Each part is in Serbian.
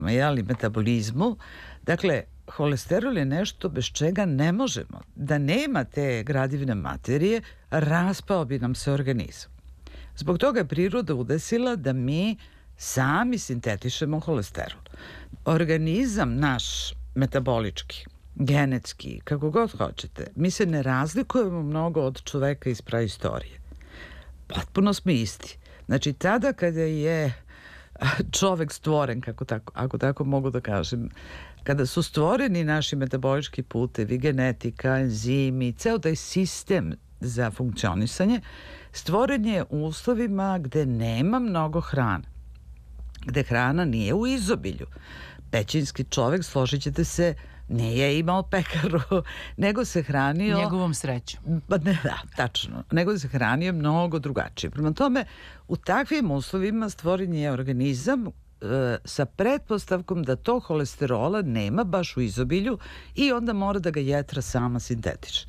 metabolizmu. Dakle, holesterol je nešto bez čega ne možemo. Da nema te gradivne materije, raspao bi nam se organizam. Zbog toga je priroda udesila da mi sami sintetišemo holesterol. Organizam naš metabolički, genetski, kako god hoćete, mi se ne razlikujemo mnogo od čoveka iz praistorije. Potpuno smo isti. Znači, tada kada je čovek stvoren, ako tako mogu da kažem, kada su stvoreni naši metabolički putevi, genetika, enzimi, ceo taj sistem za funkcionisanje, stvoren je u uslovima gde nema mnogo hrane, gde hrana nije u izobilju. Pećinski čovek, složit ćete se, nije imao pekaru, nego se hranio... Njegovom srećom. Pa ne, da, tačno. Nego se hranio mnogo drugačije. Prema tome, u takvim uslovima stvoren je organizam sa pretpostavkom da to holesterola nema baš u izobilju i onda mora da ga jetra sama sintetiše.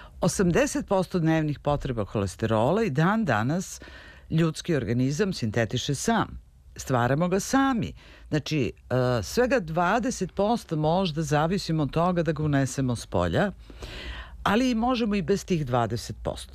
80% dnevnih potreba holesterola i dan danas ljudski organizam sintetiše sam. Stvaramo ga sami. Znači, svega 20% možda zavisimo od toga da ga unesemo s polja, ali možemo i bez tih 20%.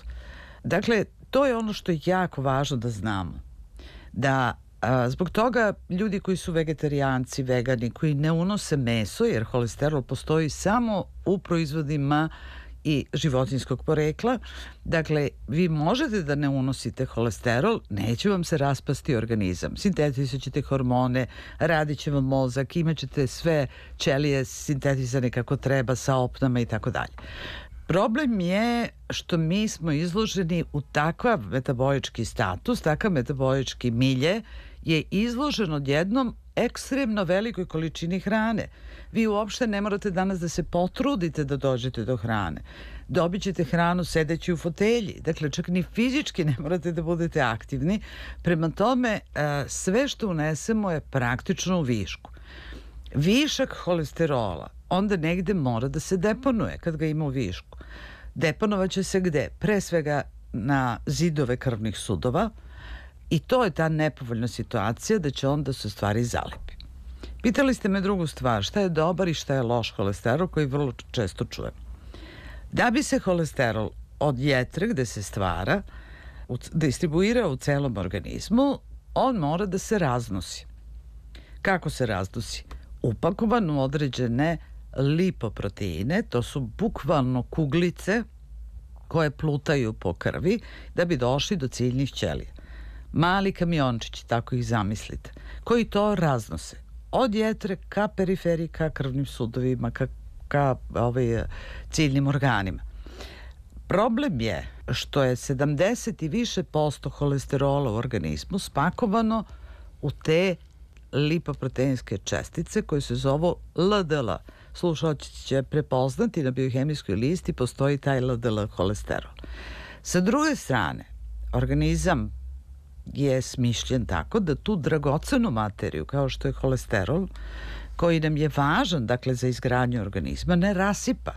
Dakle, to je ono što je jako važno da znamo. Da zbog toga ljudi koji su vegetarijanci, vegani, koji ne unose meso, jer holesterol postoji samo u proizvodima i životinjskog porekla. Dakle, vi možete da ne unosite holesterol, neće vam se raspasti organizam. Sintetizat ćete hormone, radit će vam mozak, imat ćete sve ćelije sintetizane kako treba sa opnama i tako dalje. Problem je što mi smo izloženi u takav metabolički status, takav metabolički milje je izložen odjednom ekstremno velikoj količini hrane. Vi uopšte ne morate danas da se potrudite da dođete do hrane. Dobit ćete hranu sedeći u fotelji. Dakle, čak ni fizički ne morate da budete aktivni. Prema tome, sve što unesemo je praktično u višku. Višak holesterola onda negde mora da se deponuje kad ga ima u višku. Deponovaće se gde? Pre svega na zidove krvnih sudova i to je ta nepovoljna situacija da će onda se stvari zalepi. Pitali ste me drugu stvar, šta je dobar i šta je loš holesterol koji vrlo često čujem. Da bi se holesterol od jetre gde se stvara distribuira u celom organizmu, on mora da se raznosi. Kako se raznosi? Upakovan u određene lipoproteine, to su bukvalno kuglice koje plutaju po krvi da bi došli do ciljnih ćelija. Mali kamiončići, tako ih zamislite, koji to raznose. Od jetre ka periferiji, ka krvnim sudovima, ka ciljnim organima. Problem je što je 70 i više posto holesterola u organizmu spakovano u te lipoproteinske čestice koje se zovu LDL. Slušaoci će prepoznati na biohemijskoj listi postoji taj LDL holesterol. Sa druge strane, organizam je smišljen tako da tu dragocenu materiju, kao što je holesterol, koji nam je važan, dakle, za izgradnju organizma, ne rasipa.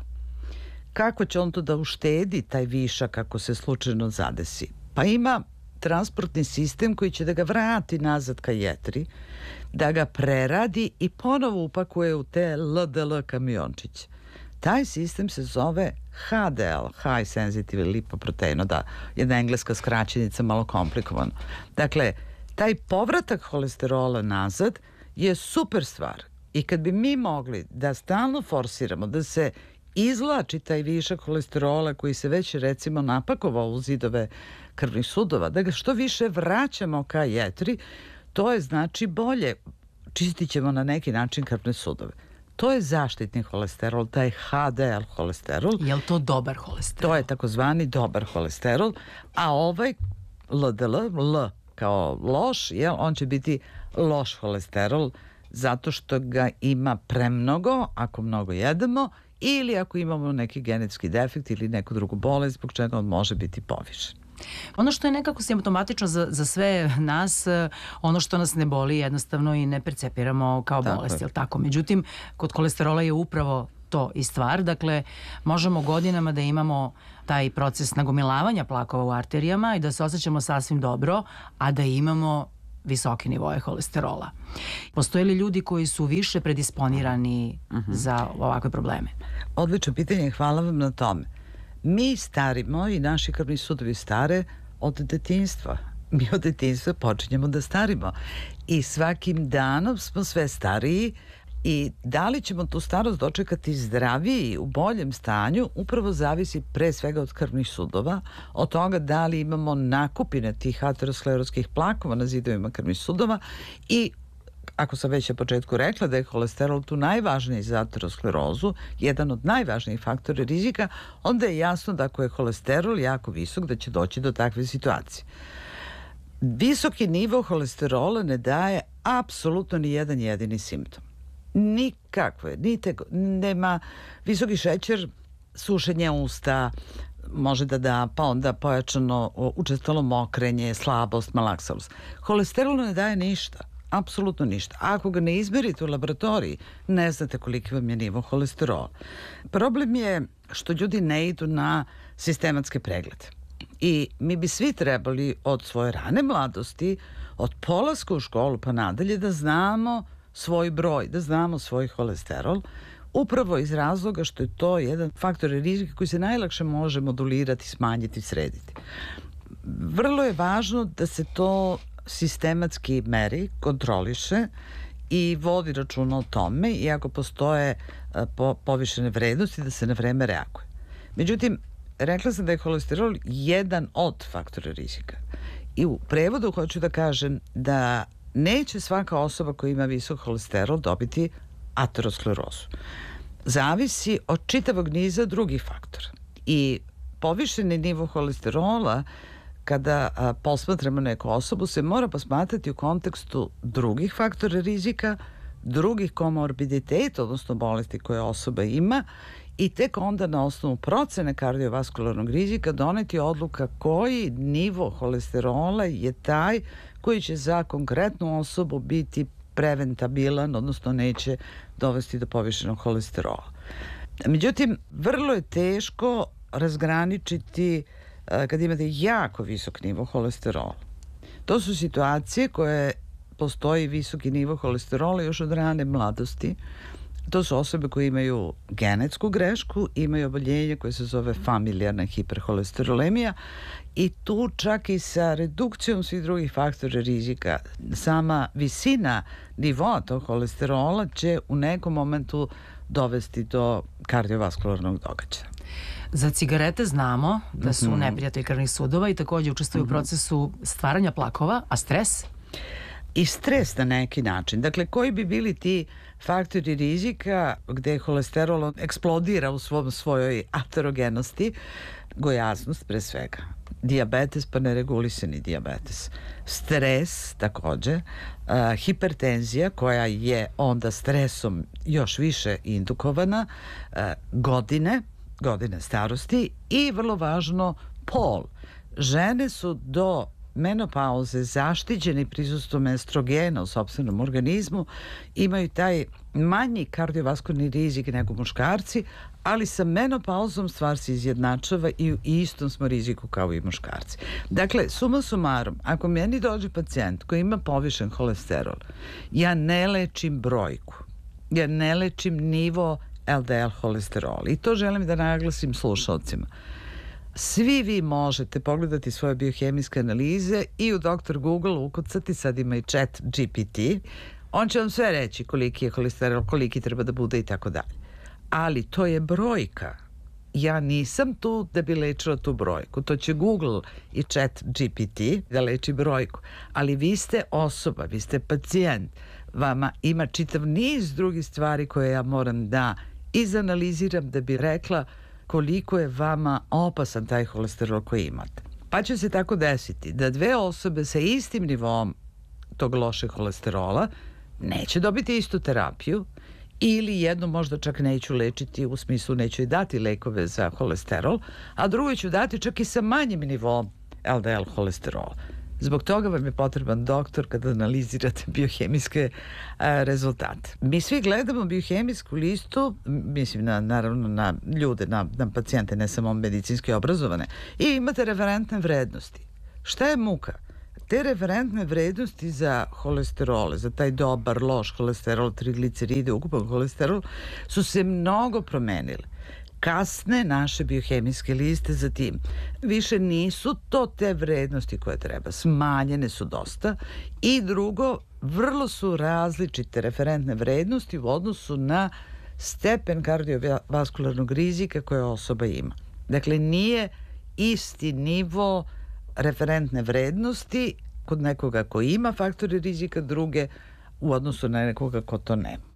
Kako će on to da uštedi taj višak ako se slučajno zadesi? Pa ima transportni sistem koji će da ga vrati nazad ka jetri, da ga preradi i ponovo upakuje u te LDL kamiončiće. Taj sistem se zove HDL, High Sensitive Lipoprotein, da, jedna engleska skraćenica, malo komplikovano. Dakle, taj povratak holesterola nazad je super stvar. I kad bi mi mogli da stalno forsiramo, da se izvlači taj višak holesterola koji se već recimo napakovao u zidove krvnih sudova, da ga što više vraćamo ka jetri, to je znači bolje. Čistit ćemo na neki način krvne sudove. To je zaštitni holesterol, taj HDL holesterol. Je li to dobar holesterol? To je takozvani dobar holesterol, a ovaj LDL, L kao loš, on će biti loš holesterol zato što ga ima premnogo, ako mnogo jedemo, ili ako imamo neki genetski defekt ili neku drugu bolest, zbog čega on može biti povišen. Ono što je nekako simptomatično za sve nas, ono što nas ne boli jednostavno i ne percepiramo kao bolest, je li tako? Međutim, kod kolesterola je upravo to i stvar. Dakle, možemo godinama da imamo taj proces nagomilavanja plakova u arterijama i da se osjećamo sasvim dobro, a da imamo visoke nivoe holesterola. Postoje li ljudi koji su više predisponirani za ovakve probleme? Odlično pitanje, hvala vam na tome. Mi starimo i naši krvni sudovi stare od detinjstva. Mi od detinjstva počinjemo da starimo i svakim danom smo sve stariji i da li ćemo tu starost dočekati zdraviji, u boljem stanju, upravo zavisi pre svega od krvnih sudova, od toga da li imamo nakupine tih ateroskleroskih plakova na zidovima krvnih sudova i ako sam već na početku rekla da je holesterol tu najvažniji za aterosklerozu, jedan od najvažnijih faktora rizika, onda je jasno da ako je holesterol jako visok, da će doći do takve situacije. Visoki nivo holesterola ne daje apsolutno ni jedan jedini simptom. Nikakve, nema visoki šećer, sušenje usta, može da, pa onda pojačano učestalo mokrenje, slabost, malaksalost. Holesterol ne daje ništa, apsolutno ništa. Ako ga ne izmerite u laboratoriji, ne znate koliki vam je nivo holesterola. Problem je što ljudi ne idu na sistematske preglede. I mi bi svi trebali od svoje rane mladosti, od polaska u školu pa nadalje, da znamo svoj broj, da znamo svoj holesterol, upravo iz razloga što je to jedan faktor rizika koji se najlakše može modulirati, smanjiti, srediti. Vrlo je važno da se to sistematski meri, kontroliše i vodi računa o tome i ako postoje povišene vrednosti da se na vreme reaguje. Međutim, rekla sam da je holesterol jedan od faktora rizika. I u prevodu hoću da kažem da neće svaka osoba koja ima visok holesterol dobiti aterosklerozu. Zavisi od čitavog niza drugih faktora. I povišeni nivo holesterola, kada posmatramo neku osobu, se mora posmatrati u kontekstu drugih faktora rizika, drugih komorbiditeta, odnosno bolesti koje osoba ima, i tek onda na osnovu procene kardiovaskularnog rizika doneti odluka koji nivo holesterola je taj koji će za konkretnu osobu biti preventabilan, odnosno neće dovesti do povišenog holesterola. Međutim, vrlo je teško razgraničiti kad imate jako visok nivo holesterola. To su situacije koje postoji visoki nivo holesterola još od rane mladosti. To su osobe koje imaju genetsku grešku, imaju oboljenje koje se zove familijarna hiperholesterolemija i tu čak i sa redukcijom svih drugih faktora rizika sama visina nivoa tog holesterola će u nekom momentu dovesti do kardiovaskularnog događaja. Za cigarete znamo da su neprijatelji krvnih sudova i takođe učestvuju u procesu stvaranja plakova, a stres? I stres na neki način. Dakle, koji bi bili ti faktori rizika gde holesterol eksplodira u svojoj aterogenosti? Gojaznost pre svega. Dijabetes pa neregulisani dijabetes. Stres takođe. Hipertenzija koja je onda stresom još više indukovana. Godine starosti i vrlo važno pol. Žene su do menopauze zaštićeni prisustvom estrogena u sopstvenom organizmu, imaju taj manji kardiovaskularni rizik nego muškarci, ali sa menopauzom stvar se izjednačava i u istom smo riziku kao i muškarci. Dakle, suma sumarum, ako meni dođe pacijent koji ima povišen holesterol, ja ne lečim brojku, ja ne lečim nivo LDL holesterola i to želim da naglasim slušalcima. Svi vi možete pogledati svoje biohemijske analize i u Dr. Google ukucati, sad ima i chat GPT, on će vam sve reći koliki je holesterol, koliki treba da bude i tako dalje. Ali to je brojka. Ja nisam tu da bi lečila tu brojku. To će Google i chat GPT da leči brojku. Ali vi ste osoba, vi ste pacijent. Vama ima čitav niz drugih stvari koje ja moram da izanaliziram da bi rekla koliko je vama opasan taj holesterol koji imate. Pa će se tako desiti da dve osobe sa istim nivom tog lošeg holesterola neće dobiti istu terapiju ili jednu možda čak neću lečiti, u smislu neću i dati lekove za holesterol, a drugo ću dati čak i sa manjim nivom LDL holesterola. Zbog toga vam je potreban doktor kada analizirate biohemijske rezultate. Mi svi gledamo biohemijsku listu, mislim naravno na ljude, na pacijente, ne samo medicinski obrazovane, i imate referentne vrednosti. Šta je muka? te referentne vrednosti za holesterole, za taj dobar, loš holesterol, trigliceride, ukupan holesterol, su se mnogo promenile. Kasne naše biohemijske liste za tim. Više nisu to te vrednosti koje treba. Smanjene su dosta. I drugo, vrlo su različite referentne vrednosti u odnosu na stepen kardiovaskularnog rizika koje osoba ima. Dakle, nije isti nivo referentne vrednosti kod nekoga ko ima faktore rizika druge u odnosu na nekoga ko to nema.